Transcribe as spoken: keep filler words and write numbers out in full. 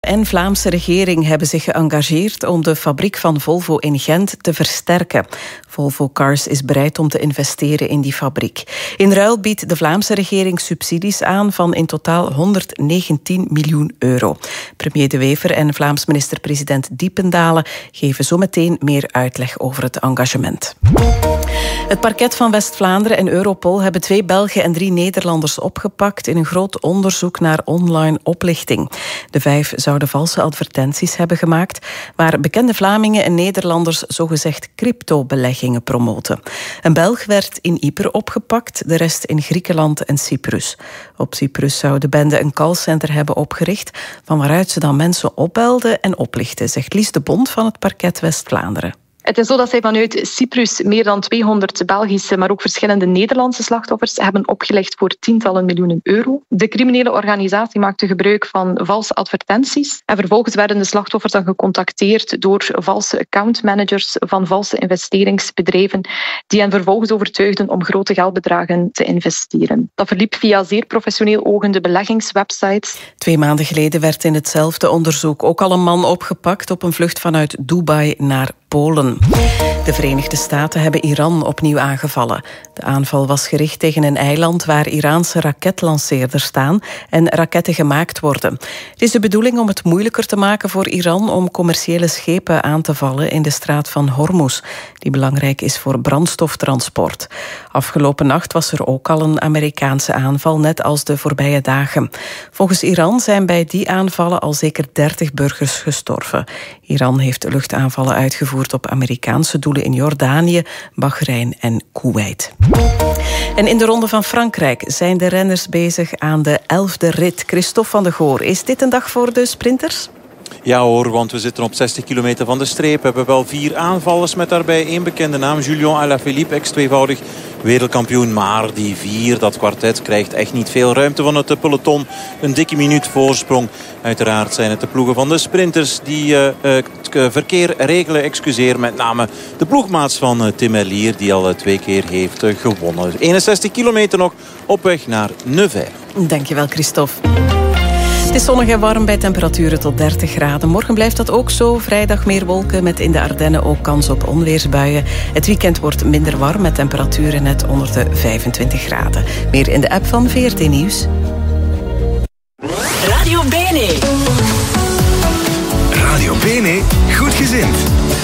En Vlaamse regering hebben zich geëngageerd om de fabriek van Volvo in Gent te versterken. Volvo Cars is bereid om te investeren in die fabriek. In ruil biedt de Vlaamse regering subsidies aan van in totaal honderdnegentien miljoen euro. Premier De Wever en Vlaams minister-president Diependalen geven zometeen meer uitleg over het engagement. Het parket van West-Vlaanderen en Europol hebben twee Belgen en drie Nederlanders opgepakt in een groot onderzoek naar online oplichting. De vijf zouden valse advertenties hebben gemaakt waar bekende Vlamingen en Nederlanders zogezegd cryptobeleggingen promoten. Een Belg werd in Ypres opgepakt, de rest in Griekenland en Cyprus. Op Cyprus zou de bende een callcenter hebben opgericht van waaruit ze dan mensen opbelden en oplichten, zegt Lies de Bond van het parket West-Vlaanderen. Het is zo dat zij vanuit Cyprus meer dan tweehonderd Belgische, maar ook verschillende Nederlandse slachtoffers hebben opgelegd voor tientallen miljoenen euro. De criminele organisatie maakte gebruik van valse advertenties en vervolgens werden de slachtoffers dan gecontacteerd door valse accountmanagers van valse investeringsbedrijven die hen vervolgens overtuigden om grote geldbedragen te investeren. Dat verliep via zeer professioneel ogende beleggingswebsites. Twee maanden geleden werd in hetzelfde onderzoek ook al een man opgepakt op een vlucht vanuit Dubai naar Polen. De Verenigde Staten hebben Iran opnieuw aangevallen. De aanval was gericht tegen een eiland waar Iraanse raketlanceerders staan en raketten gemaakt worden. Het is de bedoeling om het moeilijker te maken voor Iran om commerciële schepen aan te vallen in de straat van Hormuz, die belangrijk is voor brandstoftransport. Afgelopen nacht was er ook al een Amerikaanse aanval, net als de voorbije dagen. Volgens Iran zijn bij die aanvallen al zeker dertig burgers gestorven. Iran heeft luchtaanvallen uitgevoerd op Amerikaanse doelen in Jordanië, Bahrein en Kuwait. En in de Ronde van Frankrijk zijn de renners bezig aan de elfde rit. Christophe van de Goor, is dit een dag voor de sprinters? Ja hoor, want we zitten op zestig kilometer van de streep. We hebben wel vier aanvallers met daarbij één bekende naam. Julian Alaphilippe, ex-tweevoudig wereldkampioen. Maar die vier, dat kwartet, krijgt echt niet veel ruimte van het peloton. Een dikke minuut voorsprong. Uiteraard zijn het de ploegen van de sprinters die uh, het verkeer regelen. Excuseer, met name de ploegmaats van uh, Tim Merlier, die al uh, twee keer heeft uh, gewonnen. eenenzestig kilometer nog op weg naar Nevers. Dankjewel, Christophe. Het is zonnig en warm bij temperaturen tot dertig graden. Morgen blijft dat ook zo. Vrijdag meer wolken met in de Ardennen ook kans op onweersbuien. Het weekend wordt minder warm met temperaturen net onder de vijfentwintig graden. Meer in de app van V R T Nieuws. Radio Bene. Radio Bene, goed gezind.